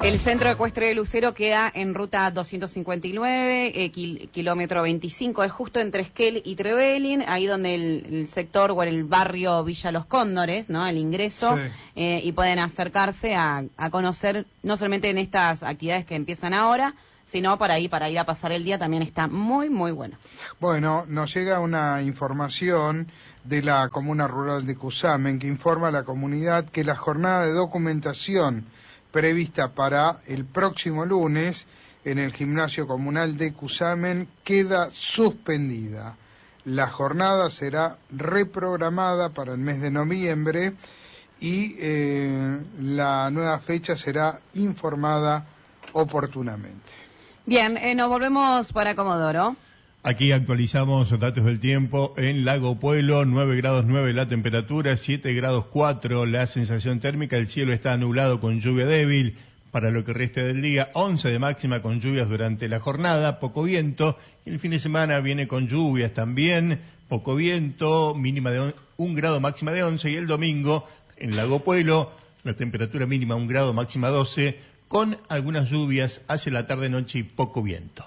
El centro ecuestre de Lucero queda en ruta doscientos cincuenta y nueve, eh, kil, kilómetro veinticinco, es justo entre Esquel y Trevelin, ahí donde el, el sector o el barrio Villa Los Cóndores, ¿no? El ingreso, sí. eh, y pueden acercarse a, a conocer, no solamente en estas actividades que empiezan ahora, sino para ir, para ir a pasar el día también está muy, muy bueno.
Bueno, nos llega una información de la Comuna Rural de Cusamen que informa a la comunidad que la jornada de documentación prevista para el próximo lunes en el gimnasio comunal de Cusamen queda suspendida. La jornada será reprogramada para el mes de noviembre y eh, la nueva fecha será informada oportunamente.
Bien, eh, nos volvemos para Comodoro.
Aquí actualizamos datos del tiempo en Lago Puelo, nueve grados nueve la temperatura, siete grados cuatro la sensación térmica, el cielo está nublado con lluvia débil para lo que resta del día, once de máxima con lluvias durante la jornada, poco viento, el fin de semana viene con lluvias también, poco viento, mínima de un grado, máxima de once, y el domingo en Lago Puelo, la temperatura mínima un grado, máxima doce, con algunas lluvias hacia la tarde-noche y poco viento.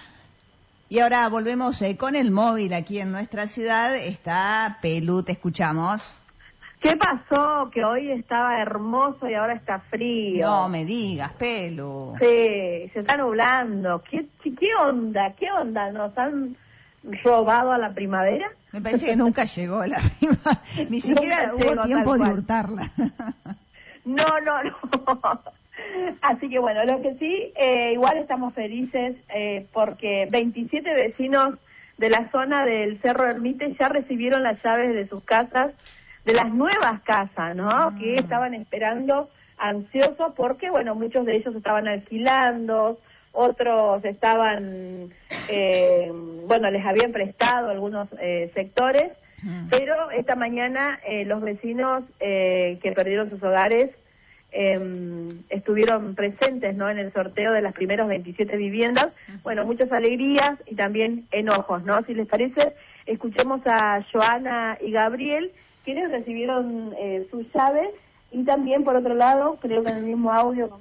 Y ahora volvemos eh, con el móvil aquí en nuestra ciudad. Está Pelu, te escuchamos.
¿Qué pasó? Que hoy estaba hermoso y ahora está frío.
No me digas, Pelu.
Sí, se está nublando. ¿Qué, qué onda? ¿Qué onda? ¿Nos han robado a la primavera?
Me parece que nunca llegó la primavera. Ni siquiera hubo tiempo de hurtarla.
No, no, no. Así que bueno, lo que sí, eh, igual estamos felices eh, porque veintisiete vecinos de la zona del Cerro Ermite ya recibieron las llaves de sus casas, de las nuevas casas, ¿no? Mm. Que estaban esperando ansiosos porque, bueno, muchos de ellos estaban alquilando, otros estaban, eh, bueno, les habían prestado algunos eh, sectores, mm. pero esta mañana eh, los vecinos eh, que perdieron sus hogares Eh, estuvieron presentes, ¿no? En el sorteo de las primeras veintisiete viviendas. Bueno, muchas alegrías y también enojos, ¿no? Si les parece, escuchemos a Joana y Gabriel, quienes recibieron eh, sus llaves, y también, por otro lado, creo que en el mismo audio,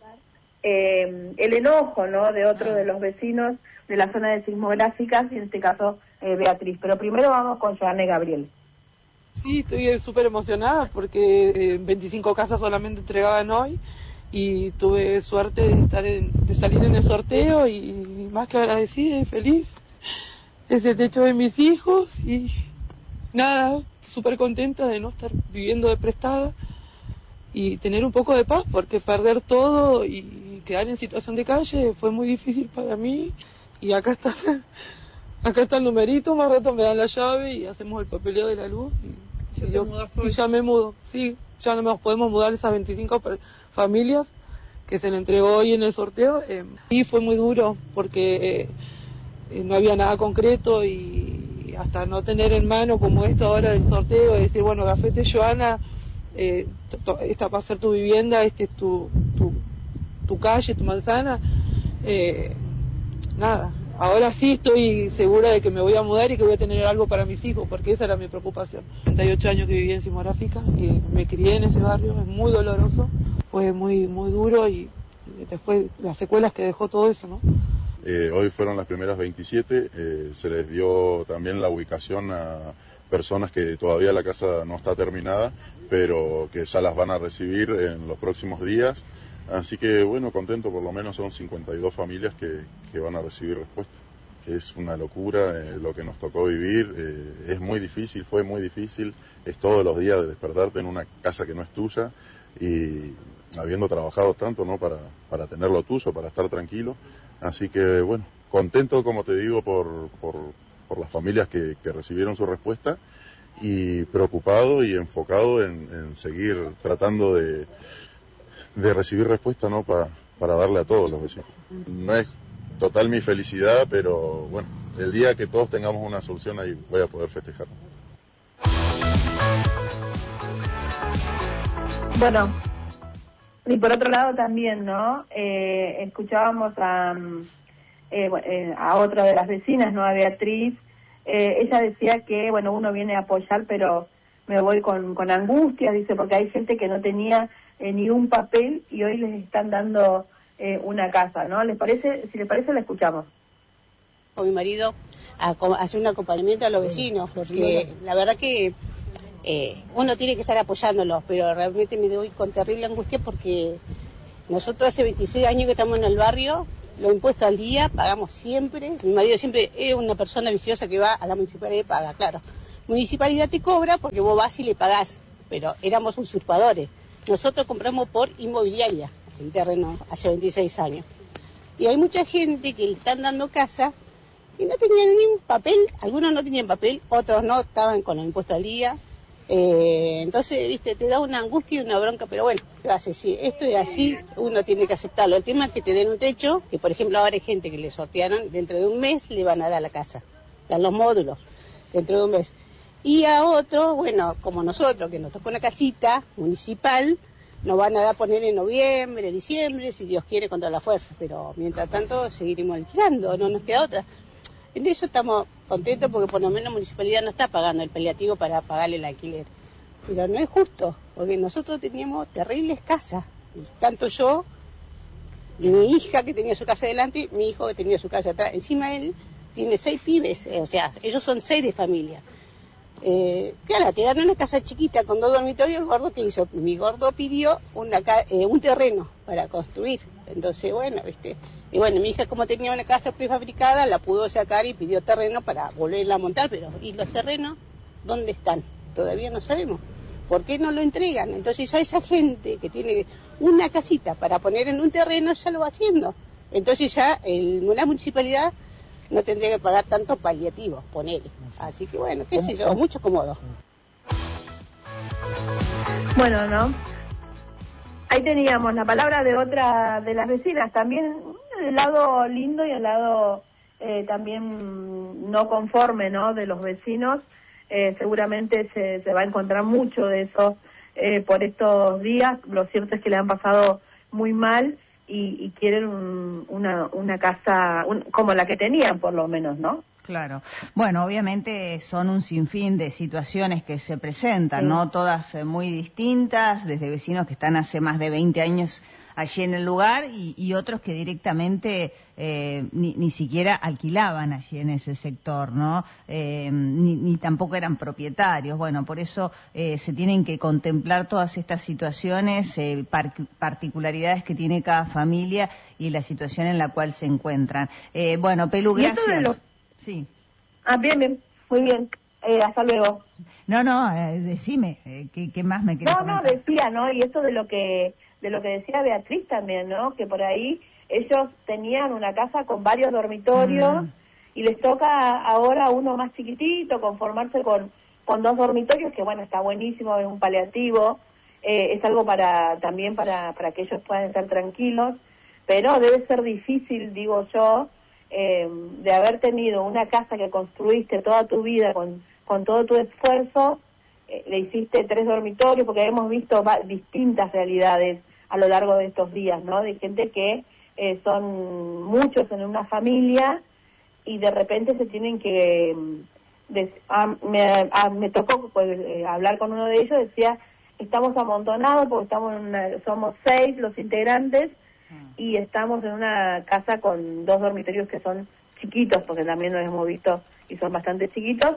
eh, el enojo, ¿no? De otro de los vecinos de la zona de sismográficas, y en este caso, eh, Beatriz. Pero primero vamos con Joana y Gabriel.
Sí, estoy súper emocionada porque eh, veinticinco casas solamente entregaban hoy y tuve suerte de estar en, de salir en el sorteo y, y más que agradecida y feliz. Es el techo de mis hijos y nada, súper contenta de no estar viviendo de prestada y tener un poco de paz, porque perder todo y quedar en situación de calle fue muy difícil para mí. Y acá está. Acá está el numerito, más rato me dan la llave y hacemos el papeleo de la luz. Y, y, yo, y ya me mudo, sí, ya no nos podemos mudar esas veinticinco familias que se le entregó hoy en el sorteo. Eh, y fue muy duro porque eh, no había nada concreto y hasta no tener en mano como esto ahora del sorteo, y decir, bueno, Gafete Joana, eh, esta va a ser tu vivienda, este es tu, tu, tu calle, tu manzana, eh, nada. Ahora sí estoy segura de que me voy a mudar y que voy a tener algo para mis hijos, porque esa era mi preocupación. treinta y ocho años que viví en Sismográfica y me crié en ese barrio, es muy doloroso, fue muy muy duro y después las secuelas que dejó todo eso, ¿no?
Eh, hoy fueron las primeras veintisiete, eh, se les dio también la ubicación a personas que todavía la casa no está terminada, pero que ya las van a recibir en los próximos días. Así que, bueno, contento, por lo menos son cincuenta y dos familias que, que van a recibir respuesta, que es una locura eh, lo que nos tocó vivir, eh, es muy difícil, fue muy difícil, es todos los días de despertarte en una casa que no es tuya y habiendo trabajado tanto, ¿no?, para, para tener lo tuyo, para estar tranquilo. Así que, bueno, contento, como te digo, por, por, por las familias que, que recibieron su respuesta y preocupado y enfocado en, en seguir tratando de... de recibir respuesta, ¿no?, para, para darle a todos los vecinos. No es total mi felicidad, pero bueno, el día que todos tengamos una solución ahí voy a poder festejar.
Bueno, y por otro lado también, ¿no? Eh, escuchábamos a, eh, a otra de las vecinas, ¿no?, a Beatriz. Eh, ella decía que, bueno, uno viene a apoyar, pero me voy con, con angustias, dice, porque hay gente que no tenía eh, ni un papel y hoy les están dando eh, una casa, ¿no? ¿Les parece? Si les parece, la escuchamos.
Con mi marido a hacer un acompañamiento a los vecinos, porque la verdad que eh, uno tiene que estar apoyándolos, pero realmente me doy con terrible angustia porque nosotros hace veintiséis años que estamos en el barrio, los impuestos al día, pagamos siempre. Mi marido siempre es una persona viciosa que va a la municipalidad y paga, claro. Municipalidad te cobra porque vos vas y le pagás, pero éramos usurpadores. Nosotros compramos por inmobiliaria el terreno hace veintiséis años. Y hay mucha gente que le están dando casa y no tenían ni un papel, algunos no tenían papel, otros no, estaban con los impuestos al día. Eh, entonces, viste, te da una angustia y una bronca, pero bueno, ¿qué vas a decir? Esto es así, uno tiene que aceptarlo. El tema es que te den un techo, que por ejemplo ahora hay gente que le sortearon, dentro de un mes le van a dar la casa, dan los módulos, dentro de un mes. Y a otro, bueno, como nosotros, que nos tocó una casita municipal, nos van a dar poner en noviembre, diciembre, si Dios quiere, con toda la fuerza, pero mientras tanto seguiremos alquilando, no nos queda otra. En eso estamos contentos porque por lo menos la municipalidad no está pagando el paliativo para pagarle el alquiler. Pero no es justo, porque nosotros teníamos terribles casas, tanto yo, mi hija que tenía su casa adelante, mi hijo que tenía su casa atrás. Encima él tiene seis pibes, eh, o sea, ellos son seis de familia. Eh, claro, te dan una casa chiquita con dos dormitorios. El gordo que hizo, mi gordo pidió una eh, un terreno para construir. Entonces, bueno, viste. Y bueno, mi hija como tenía una casa prefabricada, la pudo sacar y pidió terreno para volverla a montar, pero ¿y los terrenos dónde están? Todavía no sabemos. ¿Por qué no lo entregan? Entonces ya esa gente que tiene una casita para poner en un terreno ya lo va haciendo. Entonces ya el, la municipalidad no tendría que pagar tanto paliativos, ponele. Así que bueno, qué sé yo, mucho cómodo.
Bueno, ¿no? Ahí teníamos la palabra de otra de las vecinas, también el lado lindo y el lado eh, también no conforme, ¿no?, de los vecinos. Eh, seguramente se, se va a encontrar mucho de eso eh, por estos días. Lo cierto es que le han pasado muy mal y, y quieren un, una, una casa un, como la que tenían, por lo menos, ¿no?
Claro. Bueno, obviamente son un sinfín de situaciones que se presentan, sí, ¿no? Todas eh, muy distintas, desde vecinos que están hace más de veinte años allí en el lugar y, y otros que directamente eh, ni, ni siquiera alquilaban allí en ese sector, ¿no? Eh, ni, ni tampoco eran propietarios. Bueno, por eso eh, se tienen que contemplar todas estas situaciones, eh, par particularidades que tiene cada familia y la situación en la cual se encuentran. Eh, bueno, Pelu, gracias. Sí.
Ah, bien, bien, muy bien. Eh, hasta luego.
No, no, eh, decime, eh, ¿qué, ¿qué más me querés
No,
comentar?
no, decía, ¿no? Y esto de lo que de lo que decía Beatriz también, ¿no? Que por ahí ellos tenían una casa con varios dormitorios mm. y les toca ahora uno más chiquitito, conformarse con, con dos dormitorios, que bueno, está buenísimo, es un paliativo, eh, es algo para también para, para que ellos puedan estar tranquilos, pero debe ser difícil, digo yo, Eh, de haber tenido una casa que construiste toda tu vida con, con todo tu esfuerzo, eh, le hiciste tres dormitorios, porque hemos visto distintas realidades a lo largo de estos días, ¿no? De gente que eh, son muchos en una familia y de repente se tienen que... De, a, me, a, me tocó pues, eh, hablar con uno de ellos, decía, estamos amontonados porque estamos en una, somos seis los integrantes, y estamos en una casa con dos dormitorios que son chiquitos, porque también los hemos visto y son bastante chiquitos,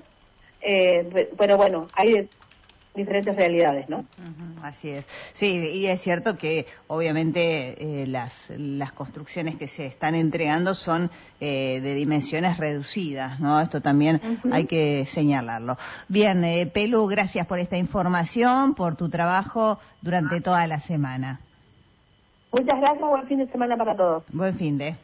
eh, pero bueno, hay diferentes realidades, ¿no?
Uh-huh, así es. Sí, y es cierto que obviamente eh, las, las construcciones que se están entregando son eh, de dimensiones reducidas, ¿no? Esto también uh-huh. hay que señalarlo. Bien, eh, Pelu, gracias por esta información, por tu trabajo durante toda la semana.
Muchas gracias, buen fin de semana para todos.
Buen fin de.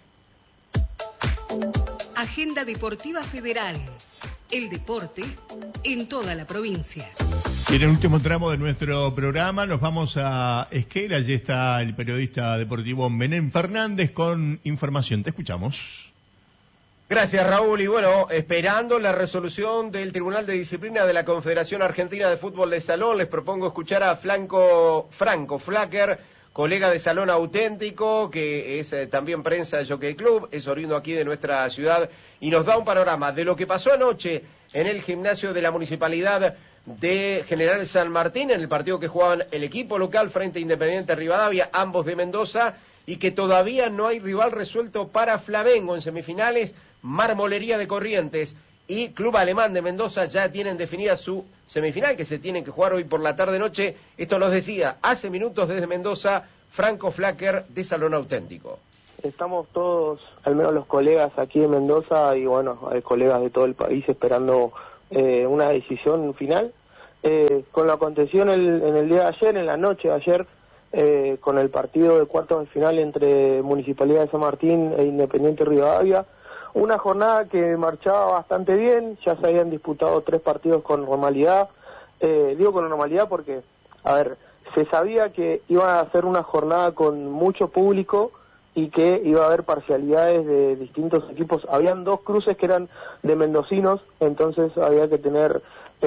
Agenda Deportiva Federal. El deporte en toda la provincia.
Y en el último tramo de nuestro programa nos vamos a Esquel. Allí está el periodista deportivo Menem Fernández con información. Te escuchamos.
Gracias, Raúl. Y bueno, esperando la resolución del Tribunal de Disciplina de la Confederación Argentina de Fútbol de Salón, les propongo escuchar a Franco, Franco Flacker, colega de Salón Auténtico, que es eh, también prensa de Jockey Club, es oriundo aquí de nuestra ciudad, y nos da un panorama de lo que pasó anoche en el gimnasio de la Municipalidad de General San Martín en el partido que jugaban el equipo local frente a Independiente Rivadavia, ambos de Mendoza, y que todavía no hay rival resuelto para Flamengo en semifinales. Marmolería de Corrientes y Club Alemán de Mendoza ya tienen definida su semifinal, que se tienen que jugar hoy por la tarde-noche. Esto nos decía hace minutos desde Mendoza Franco Flacker de Salón Auténtico.
Estamos todos, al menos los colegas aquí en Mendoza y bueno, hay colegas de todo el país esperando eh, una decisión final. Eh, con lo aconteció en el, en el día de ayer, en la noche de ayer, eh, con el partido de cuartos de final entre Municipalidad de San Martín e Independiente Rivadavia, una jornada que marchaba bastante bien, ya se habían disputado tres partidos con normalidad, eh, digo con normalidad porque, a ver, se sabía que iban a hacer una jornada con mucho público y que iba a haber parcialidades de distintos equipos. Habían dos cruces que eran de mendocinos, entonces había que tener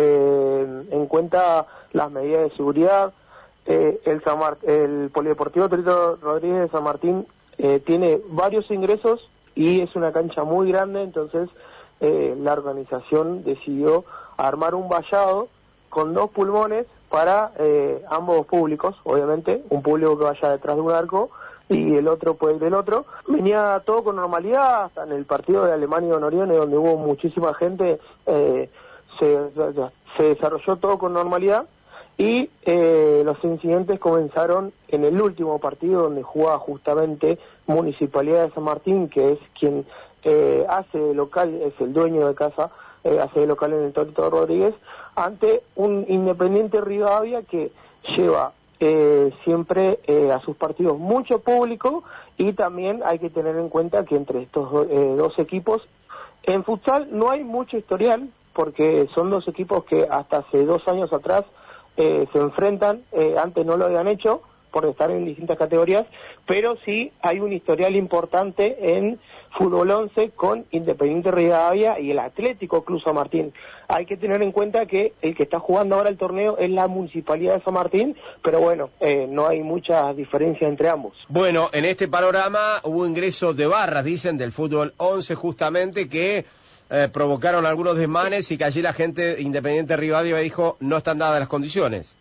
eh, en cuenta las medidas de seguridad. Eh, el, San Mart- el Polideportivo Torito Rodríguez de San Martín eh, tiene varios ingresos y es una cancha muy grande, entonces eh, la organización decidió armar un vallado con dos pulmones para eh, ambos públicos, obviamente, un público que vaya detrás de un arco y el otro puede ir del otro. Venía todo con normalidad, hasta en el partido de Alemania y Honorione, donde hubo muchísima gente, eh, se, se desarrolló todo con normalidad, y eh, los incidentes comenzaron en el último partido, donde jugaba justamente Municipalidad de San Martín, que es quien eh, hace de local, es el dueño de casa, eh, hace de local en el Torito Rodríguez, ante un Independiente Rivadavia que lleva eh, siempre eh, a sus partidos mucho público, y también hay que tener en cuenta que entre estos do, eh, dos equipos, en futsal no hay mucho historial, porque son dos equipos que hasta hace dos años atrás eh, se enfrentan, eh, antes no lo habían hecho, por estar en distintas categorías, pero sí hay un historial importante en fútbol once con Independiente Rivadavia y el Atlético Club San Martín. Hay que tener en cuenta que el que está jugando ahora el torneo es la Municipalidad de San Martín, pero bueno, eh, no hay mucha diferencia entre ambos.
Bueno, en este panorama hubo ingresos de barras, dicen, del fútbol once justamente, que eh, provocaron algunos desmanes y que allí la gente de Independiente Rivadavia dijo no están dadas las condiciones.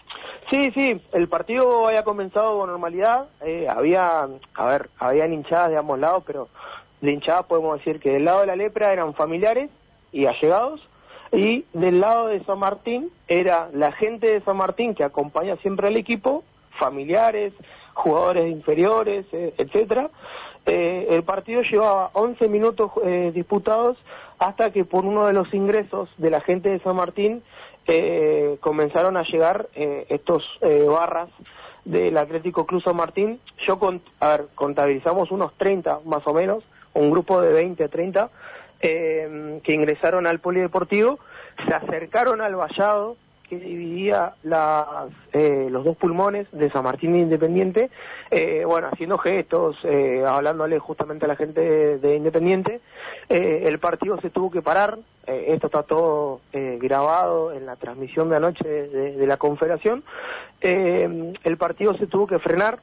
Sí, sí, el partido había comenzado con normalidad, eh, había, a ver, habían hinchadas de ambos lados, pero de hinchadas podemos decir que del lado de la Lepra eran familiares y allegados, y del lado de San Martín era la gente de San Martín que acompaña siempre al equipo, familiares, jugadores inferiores, eh, etcétera. Eh, el partido llevaba once minutos eh, disputados hasta que por uno de los ingresos de la gente de San Martín Eh, comenzaron a llegar eh, estos eh, barras del Atlético Club San Martín. Yo, con, a ver, contabilizamos unos treinta más o menos, un grupo de veinte a treinta, eh, que ingresaron al polideportivo, se acercaron al vallado que dividía las, eh, los dos pulmones de San Martín e Independiente, eh, bueno, haciendo gestos, eh, hablándole justamente a la gente de, de Independiente. Eh, el partido se tuvo que parar, eh, esto está todo eh, grabado en la transmisión de anoche de, de, de la Confederación. Eh, el partido se tuvo que frenar.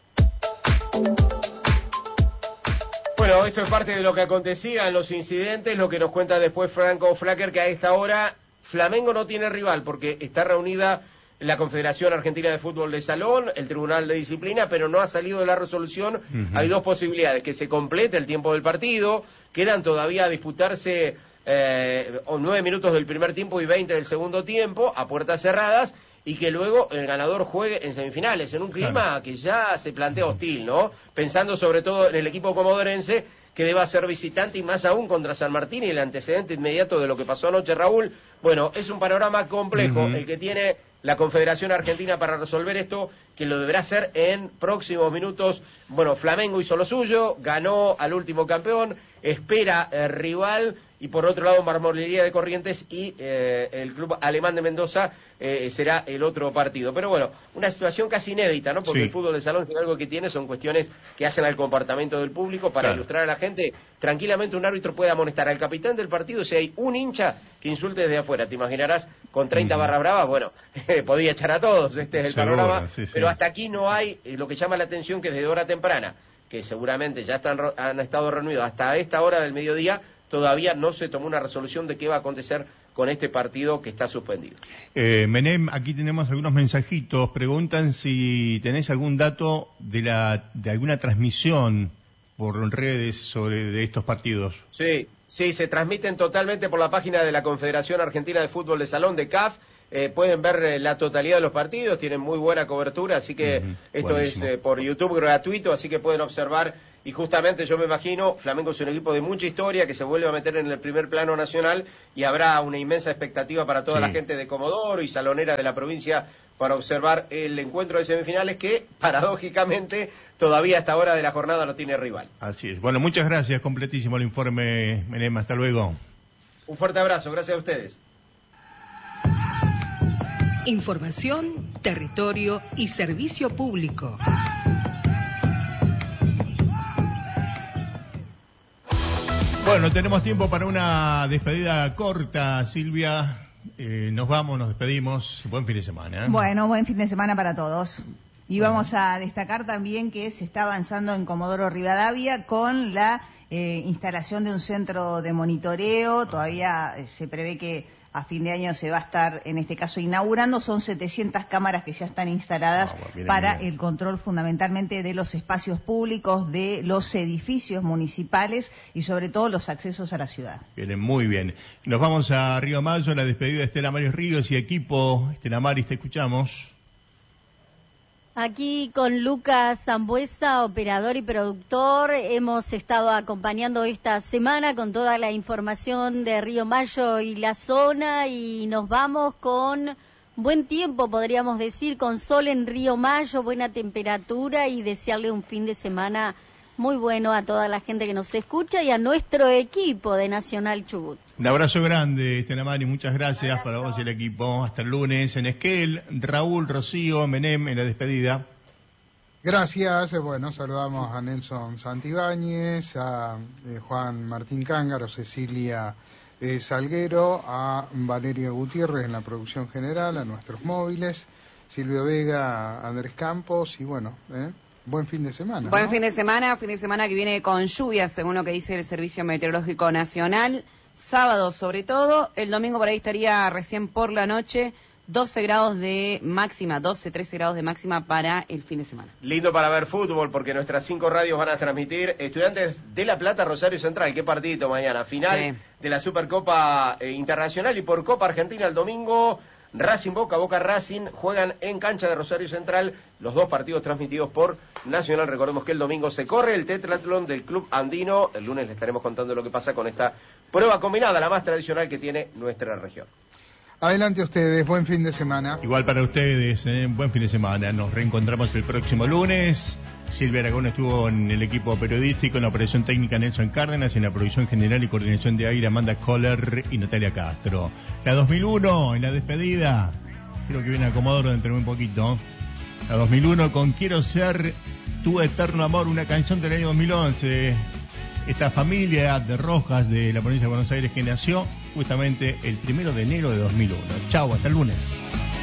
Bueno, esto es parte de lo que acontecía en los incidentes, lo que nos cuenta después Franco Flacker, que a esta hora Flamengo no tiene rival porque está reunida la Confederación Argentina de Fútbol de Salón, el Tribunal de Disciplina, pero no ha salido de la resolución. Uh-huh. Hay dos posibilidades: que se complete el tiempo del partido, quedan todavía a disputarse eh, nueve minutos del primer tiempo y veinte del segundo tiempo, a puertas cerradas, y que luego el ganador juegue en semifinales, en un clima claro. que ya se plantea hostil, ¿no? Pensando sobre todo en el equipo comodorense, que deba ser visitante, y más aún contra San Martín, y el antecedente inmediato de lo que pasó anoche, Raúl. Bueno, es un panorama complejo uh-huh. el que tiene la Confederación Argentina para resolver esto, que lo deberá hacer en próximos minutos. Bueno, Flamengo hizo lo suyo, ganó al último campeón, espera eh, rival, y por otro lado Marmolería de Corrientes y eh, el Club Alemán de Mendoza eh, será el otro partido. Pero bueno, una situación casi inédita, ¿no? Porque sí. el fútbol de salón, que algo que tiene son cuestiones que hacen al comportamiento del público. Para claro. ilustrar a la gente, tranquilamente un árbitro puede amonestar al capitán del partido si hay un hincha que insulte desde afuera. Te imaginarás, con treinta uh-huh. barras bravas, bueno, podía echar a todos, este es el Seguro, panorama. Sí, sí. Pero hasta aquí no hay eh, lo que llama la atención, que desde hora temprana, que seguramente ya están han estado reunidos hasta esta hora del mediodía, todavía no se tomó una resolución de qué va a acontecer con este partido que está suspendido.
Eh, Menem, aquí tenemos algunos mensajitos. Preguntan si tenés algún dato de la de alguna transmisión por redes sobre de estos partidos.
Sí, sí, se transmiten totalmente por la página de la Confederación Argentina de Fútbol de Salón, de C A F. Eh, pueden ver eh, la totalidad de los partidos, tienen muy buena cobertura, así que uh-huh. esto Buenísimo. es eh, por YouTube gratuito, así que pueden observar. Y justamente yo me imagino, Flamengo es un equipo de mucha historia que se vuelve a meter en el primer plano nacional y habrá una inmensa expectativa para toda sí. la gente de Comodoro y salonera de la provincia para observar el encuentro de semifinales que, paradójicamente, todavía a esta hora de la jornada no tiene rival.
Así es. Bueno, muchas gracias. Completísimo el informe, Menem. Hasta luego.
Un fuerte abrazo. Gracias a ustedes.
Información, territorio y servicio público.
Bueno, tenemos tiempo para una despedida corta, Silvia. Eh, nos vamos, nos despedimos. Buen fin de semana. ¿eh?
Bueno, buen fin de semana para todos. Y bueno. vamos a destacar también que se está avanzando en Comodoro Rivadavia con la eh, instalación de un centro de monitoreo. Todavía eh, se prevé que a fin de año se va a estar, en este caso, inaugurando. Son setecientas cámaras que ya están instaladas oh, bien, para bien. el control fundamentalmente de los espacios públicos, de los edificios municipales y sobre todo los accesos a la ciudad.
Bien, muy bien. Nos vamos a Río Mayo, la despedida de Estela Maris Ríos y equipo. Estela Maris, te escuchamos.
Aquí con Lucas Zambuesa, operador y productor, hemos estado acompañando esta semana con toda la información de Río Mayo y la zona y nos vamos con buen tiempo, podríamos decir, con sol en Río Mayo, buena temperatura y desearle un fin de semana muy bueno a toda la gente que nos escucha y a nuestro equipo de Nacional Chubut.
Un abrazo grande, Estela Maris, muchas gracias para vos y el equipo. Hasta el lunes en Esquel, Raúl, Rocío, Menem en la despedida.
Gracias, bueno, saludamos a Nelson Santibáñez, a eh, Juan Martín Cángaro, Cecilia eh, Salguero, a Valeria Gutiérrez en la producción general, a nuestros móviles, Silvio Vega, Andrés Campos y bueno, eh, buen fin de semana.
Buen
¿no?
fin de semana, fin de semana que viene con lluvias, según lo que dice el Servicio Meteorológico Nacional. Sábado sobre todo, el domingo por ahí estaría recién por la noche, doce grados de máxima, doce, trece grados de máxima para el fin de semana.
Lindo para ver fútbol porque nuestras cinco radios van a transmitir Estudiantes de La Plata, Rosario Central. Qué partidito mañana, final sí. de la Supercopa eh, Internacional y por Copa Argentina el domingo. Racing Boca, Boca Racing juegan en cancha de Rosario Central, los dos partidos transmitidos por Nacional. Recordemos que el domingo se corre el tetratlón del Club Andino. El lunes le estaremos contando lo que pasa con esta prueba combinada, la más tradicional que tiene nuestra región.
Adelante ustedes, buen fin de semana.
Igual para ustedes, eh, buen fin de semana. Nos reencontramos el próximo lunes. Silvia Aragón estuvo en el equipo periodístico, en la operación técnica Nelson Cárdenas, en la producción general y coordinación de aire Amanda Kohler y Natalia Castro. La dos mil uno, en la despedida, creo que viene a Comodoro dentro de un poquito. La dos mil uno con Quiero Ser Tu Eterno Amor, una canción del año dos mil once. Esta familia de Rojas de la provincia de Buenos Aires que nació justamente el primero de enero de dos mil uno. Chau, hasta el lunes.